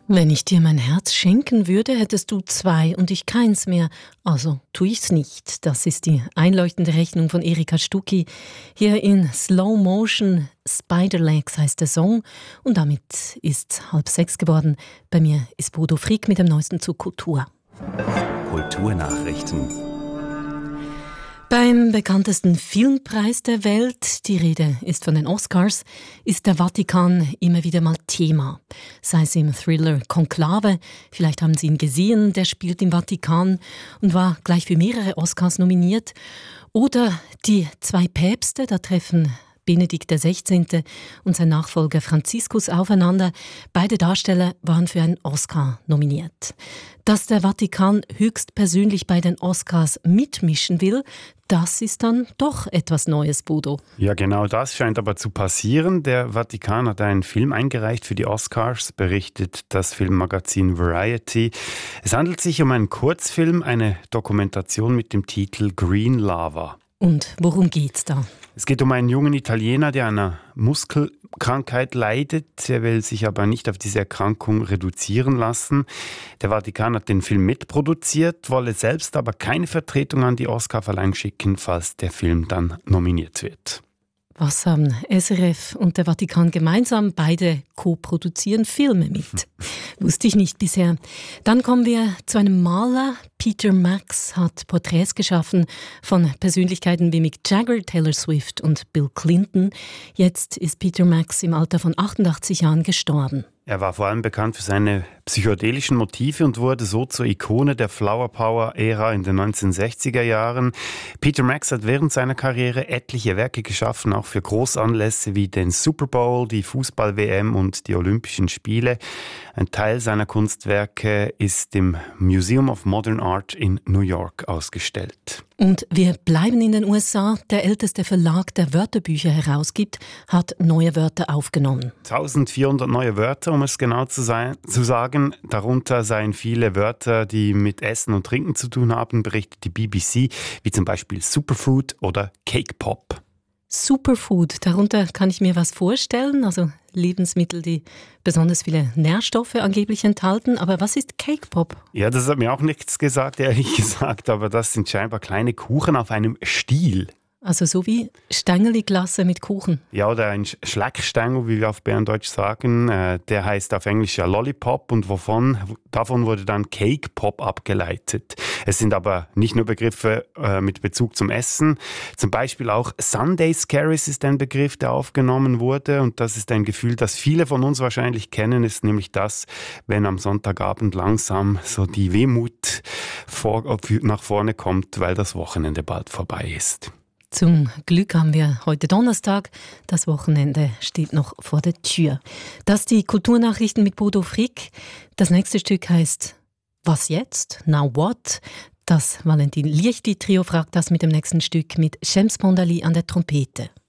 Wenn ich dir mein Herz schenken würde, hättest du 2 und ich keins mehr. Also tue ich's nicht. Das ist die einleuchtende Rechnung von Erika Stucki. Hier in Slow Motion, Spiderlegs heißt der Song. Und damit ist 5:30 geworden. Bei mir ist Bodo Frick mit dem Neuesten zu Kultur. Kulturnachrichten. Beim bekanntesten Filmpreis der Welt, die Rede ist von den Oscars, ist der Vatikan immer wieder mal Thema. Sei es im Thriller Konklave, vielleicht haben Sie ihn gesehen, der spielt im Vatikan und war gleich für mehrere Oscars nominiert. Oder die 2 Päpste, da treffen Benedikt XVI. Und sein Nachfolger Franziskus aufeinander. Beide Darsteller waren für einen Oscar nominiert. Dass der Vatikan höchstpersönlich bei den Oscars mitmischen will, das ist dann doch etwas Neues, Bodo. Ja, genau das scheint aber zu passieren. Der Vatikan hat einen Film eingereicht für die Oscars, berichtet das Filmmagazin Variety. Es handelt sich um einen Kurzfilm, eine Dokumentation mit dem Titel Green Lava. Und worum geht's da? Es geht um einen jungen Italiener, der an einer Muskelkrankheit leidet. Er will sich aber nicht auf diese Erkrankung reduzieren lassen. Der Vatikan hat den Film mitproduziert, wolle selbst aber keine Vertretung an die Oscarverleihung schicken, falls der Film dann nominiert wird. Was haben SRF und der Vatikan gemeinsam? Beide co-produzieren Filme mit. Wusste ich nicht bisher. Dann kommen wir zu einem Maler. Peter Max hat Porträts geschaffen von Persönlichkeiten wie Mick Jagger, Taylor Swift und Bill Clinton. Jetzt ist Peter Max im Alter von 88 Jahren gestorben. Er war vor allem bekannt für seine psychedelischen Motive und wurde so zur Ikone der Flower Power-Ära in den 1960er Jahren. Peter Max hat während seiner Karriere etliche Werke geschaffen, auch für Großanlässe wie den Super Bowl, die Fußball-WM und die Olympischen Spiele. Ein Teil seiner Kunstwerke ist im Museum of Modern Art in New York ausgestellt. Und wir bleiben in den USA. Der älteste Verlag, der Wörterbücher herausgibt, hat neue Wörter aufgenommen. 1400 neue Wörter, um es genau zu sagen. Darunter seien viele Wörter, die mit Essen und Trinken zu tun haben, berichtet die BBC, wie zum Beispiel Superfood oder Cake Pop. Superfood, darunter kann ich mir was vorstellen, also Lebensmittel, die besonders viele Nährstoffe angeblich enthalten. Aber was ist Cake Pop? Ja, das hat mir auch nichts gesagt, ehrlich gesagt, aber das sind scheinbar kleine Kuchen auf einem Stiel. Also so wie Stängeli-Glasse mit Kuchen. Ja, oder ein Schleckstängel, wie wir auf Berndeutsch sagen. Der heißt auf Englisch ja Lollipop und davon wurde dann Cake Pop abgeleitet. Es sind aber nicht nur Begriffe mit Bezug zum Essen. Zum Beispiel auch Sunday Scaries ist ein Begriff, der aufgenommen wurde. Und das ist ein Gefühl, das viele von uns wahrscheinlich kennen, ist nämlich das, wenn am Sonntagabend langsam so die Wehmut nach vorne kommt, weil das Wochenende bald vorbei ist. Zum Glück haben wir heute Donnerstag. Das Wochenende steht noch vor der Tür. Das die Kulturnachrichten mit Bodo Frick. Das nächste Stück heißt Was jetzt? Now what? Das Valentin Liechti-Trio fragt das mit dem nächsten Stück mit Shams Pondali an der Trompete.